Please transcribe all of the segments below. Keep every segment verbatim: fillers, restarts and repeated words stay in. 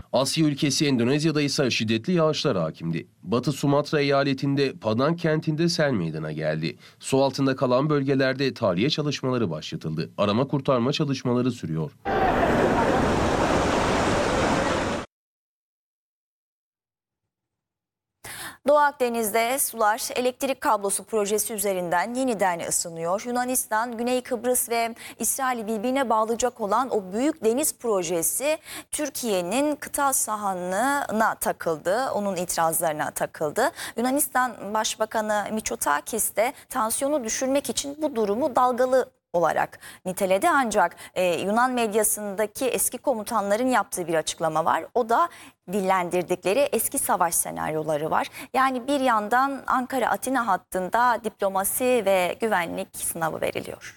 Asya ülkesi Endonezya'da ise şiddetli yağışlar hakimdi. Batı Sumatra eyaletinde Padang kentinde sel meydana geldi. Su altında kalan bölgelerde tahliye çalışmaları başlatıldı. Arama kurtarma çalışmaları sürüyor. Doğu Akdeniz'de sular elektrik kablosu projesi üzerinden yeniden ısınıyor. Yunanistan, Güney Kıbrıs ve İsrail'i birbirine bağlayacak olan o büyük deniz projesi Türkiye'nin kıta sahanlığına takıldı. Onun itirazlarına takıldı. Yunanistan Başbakanı Mitsotakis de tansiyonu düşürmek için bu durumu dalgalı olarak niteledi, ancak e, Yunan medyasındaki eski komutanların yaptığı bir açıklama var. O da dillendirdikleri eski savaş senaryoları var. Yani bir yandan Ankara-Atina hattında diplomasi ve güvenlik sınavı veriliyor.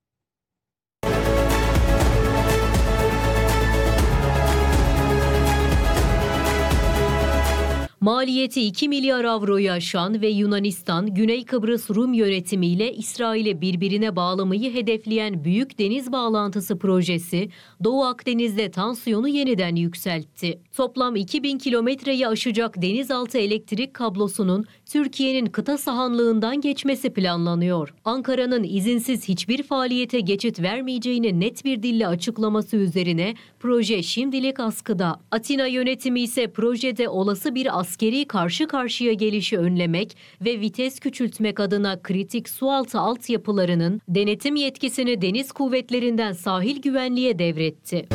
Maliyeti iki milyar avroyu aşan ve Yunanistan, Güney Kıbrıs Rum yönetimiyle İsrail'i birbirine bağlamayı hedefleyen büyük deniz bağlantısı projesi Doğu Akdeniz'de tansiyonu yeniden yükseltti. Toplam iki bin kilometreyi aşacak denizaltı elektrik kablosunun Türkiye'nin kıta sahanlığından geçmesi planlanıyor. Ankara'nın izinsiz hiçbir faaliyete geçit vermeyeceğini net bir dille açıklaması üzerine proje şimdilik askıda. Atina yönetimi ise projede olası bir askeri karşı karşıya gelişi önlemek ve vites küçültmek adına kritik sualtı altyapılarının denetim yetkisini deniz kuvvetlerinden sahil güvenliğe devretti.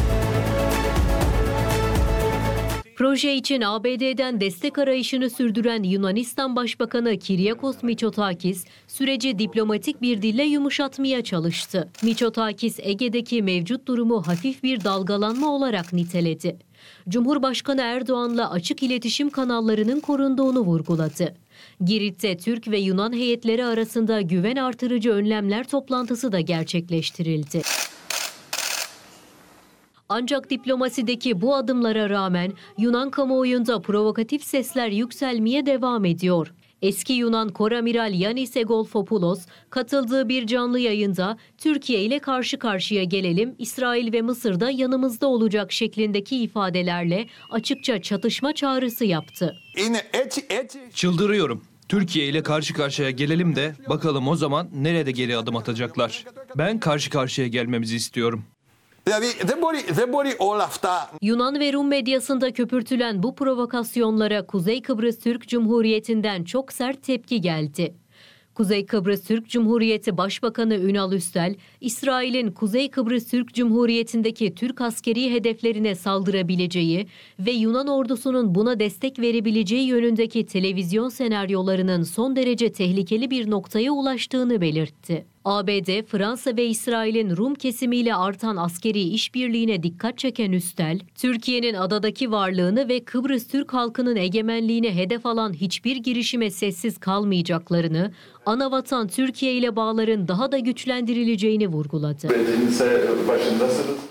Proje için A B D'den destek arayışını sürdüren Yunanistan Başbakanı Kyriakos Mitsotakis, süreci diplomatik bir dille yumuşatmaya çalıştı. Mitsotakis, Ege'deki mevcut durumu hafif bir dalgalanma olarak niteledi. Cumhurbaşkanı Erdoğan'la açık iletişim kanallarının korunduğunu vurguladı. Girit'te Türk ve Yunan heyetleri arasında güven artırıcı önlemler toplantısı da gerçekleştirildi. Ancak diplomasideki bu adımlara rağmen Yunan kamuoyunda provokatif sesler yükselmeye devam ediyor. Eski Yunan Koramiral Yannis Egolfopoulos katıldığı bir canlı yayında Türkiye ile karşı karşıya gelelim, İsrail ve Mısır'da yanımızda olacak şeklindeki ifadelerle açıkça çatışma çağrısı yaptı. Çıldırıyorum. Türkiye ile karşı karşıya gelelim de bakalım o zaman nerede geri adım atacaklar. Ben karşı karşıya gelmemizi istiyorum. Yunan ve Rum medyasında köpürtülen bu provokasyonlara Kuzey Kıbrıs Türk Cumhuriyeti'nden çok sert tepki geldi. Kuzey Kıbrıs Türk Cumhuriyeti Başbakanı Ünal Üstel, İsrail'in Kuzey Kıbrıs Türk Cumhuriyeti'ndeki Türk askeri hedeflerine saldırabileceği ve Yunan ordusunun buna destek verebileceği yönündeki televizyon senaryolarının son derece tehlikeli bir noktaya ulaştığını belirtti. A B D, Fransa ve İsrail'in Rum kesimiyle artan askeri işbirliğine dikkat çeken Üstel, Türkiye'nin adadaki varlığını ve Kıbrıs Türk halkının egemenliğine hedef alan hiçbir girişime sessiz kalmayacaklarını, anavatan Türkiye ile bağların daha da güçlendirileceğini vurguladı. Başındasınız.